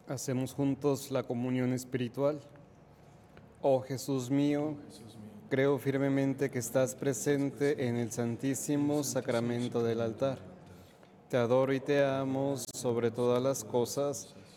Hacemos juntos la comunión espiritual. Oh Jesús mío, creo firmemente que estás presente en el Santísimo Sacramento del altar. Te adoro y te amo sobre todas las cosas